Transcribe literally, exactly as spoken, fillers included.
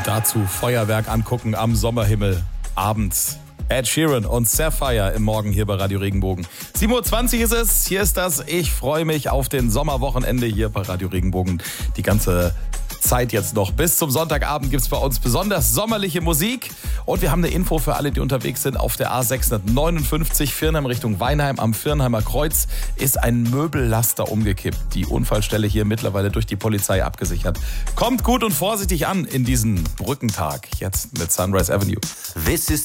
Dazu Feuerwerk angucken am Sommerhimmel abends. Ed Sheeran und Sapphire im Morgen hier bei Radio Regenbogen. sieben Uhr zwanzig ist es, hier ist das. Ich freue mich auf den Sommerwochenende hier bei Radio Regenbogen. Die ganze Zeit jetzt noch. Bis zum Sonntagabend gibt es bei uns besonders sommerliche Musik. Und wir haben eine Info für alle, die unterwegs sind. Auf der A sechshundertneunundfünfzig Viernheim Richtung Weinheim am Viernheimer Kreuz ist ein Möbellaster umgekippt. Die Unfallstelle hier mittlerweile durch die Polizei abgesichert. Kommt gut und vorsichtig an in diesen Brückentag. Jetzt mit Sunrise Avenue. This is